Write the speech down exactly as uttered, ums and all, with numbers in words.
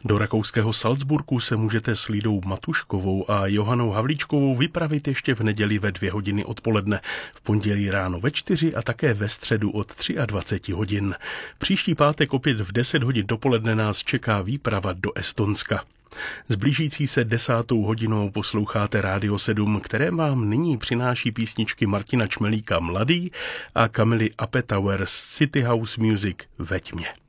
Do rakouského Salzburgu se můžete s Lídou Matuškovou a Johanou Havlíčkovou vypravit ještě v neděli ve dvě hodiny odpoledne, v pondělí ráno ve čtyři a také ve středu od dvacet tři hodin. Příští pátek opět v deset hodin dopoledne nás čeká výprava do Estonska. S blížící se desátou hodinou posloucháte Rádio sedm, které vám nyní přináší písničky Martina Čmelíka Mladý a Kamily Apetauer z City House Music Ve tmě.